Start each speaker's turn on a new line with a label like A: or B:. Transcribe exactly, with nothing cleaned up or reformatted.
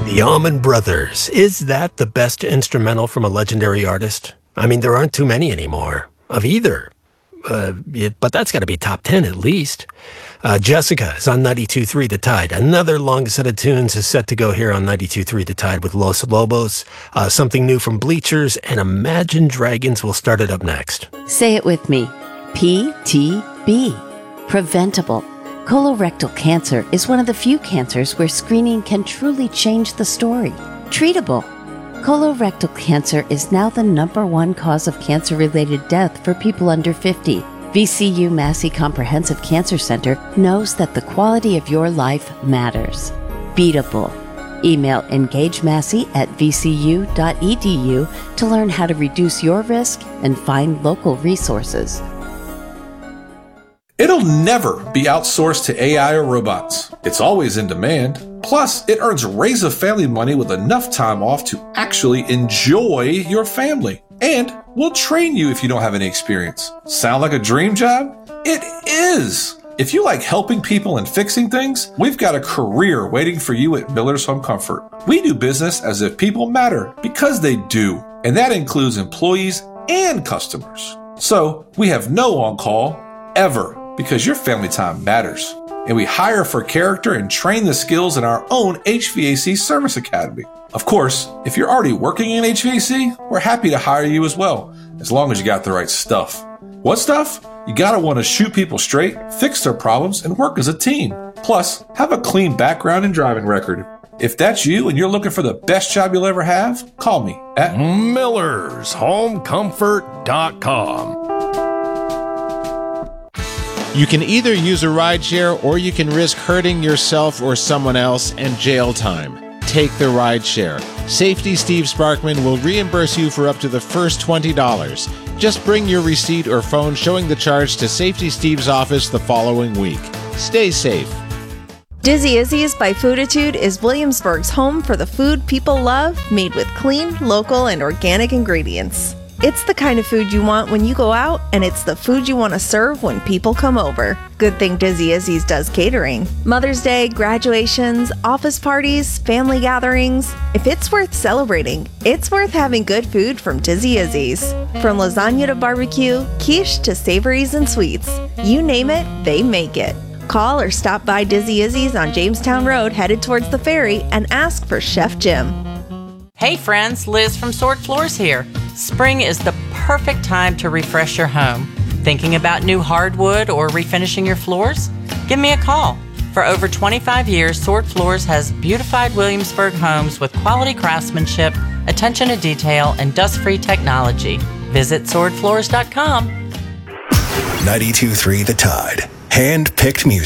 A: The Allman Brothers. Is that the best instrumental from a legendary artist? I mean, there aren't too many anymore of either. Uh, it, but that's got to be top ten at least. Uh, Jessica is on ninety-two point three The Tide. Another long set of tunes is set to go here on ninety-two point three The Tide with Los Lobos. Uh, something new from Bleachers, and Imagine Dragons will start it up next.
B: Say it with me. P T B. Preventable. Colorectal cancer is one of the few cancers where screening can truly change the story. Treatable. Colorectal cancer is now the number one cause of cancer-related death for people under fifty. V C U Massey Comprehensive Cancer Center knows that the quality of your life matters. Beatable. Email engagemassey at v c u dot e d u to learn how to reduce your risk and find local resources.
C: It'll never be outsourced to A I or robots. It's always in demand. Plus, it earns Raise Family money with enough time off to actually enjoy your family. And we'll train you if you don't have any experience. Sound like a dream job? It is! If you like helping people and fixing things, we've got a career waiting for you at Miller's Home Comfort. We do business as if people matter, because they do. And that includes employees and customers. So, we have no on-call, ever. Because your family time matters. And we hire for character and train the skills in our own H V A C Service Academy. Of course, if you're already working in H V A C, we're happy to hire you as well, as long as you got the right stuff. What stuff? You gotta want to shoot people straight, fix their problems, and work as a team. Plus, have a clean background and driving record. If that's you and you're looking for the best job you'll ever have, call me at
D: Millers Home Comfort dot com.
E: You can either use a rideshare or you can risk hurting yourself or someone else and jail time. Take the rideshare. Safety Steve Sparkman will reimburse you for up to the first twenty dollars. Just bring your receipt or phone showing the charge to Safety Steve's office the following week. Stay safe.
F: Dizzy Izzy's by Fooditude is Williamsburg's home for the food people love, made with clean, local, and organic ingredients. It's the kind of food you want when you go out, and it's the food you want to serve when people come over. Good thing Dizzy Izzy's does catering. Mother's Day, graduations, office parties, family gatherings. If it's worth celebrating, it's worth having good food from Dizzy Izzy's. From lasagna to barbecue, quiche to savories and sweets. You name it, they make it. Call or stop by Dizzy Izzy's on Jamestown Road headed towards the ferry and ask for Chef Jim.
G: Hey friends, Liz from Sword Floors here. Spring is the perfect time to refresh your home. Thinking about new hardwood or refinishing your floors? Give me a call. For over twenty-five years, Sword Floors has beautified Williamsburg homes with quality craftsmanship, attention to detail, and dust-free technology. Visit sword floors dot com.
H: ninety-two point three The Tide. Hand-picked music.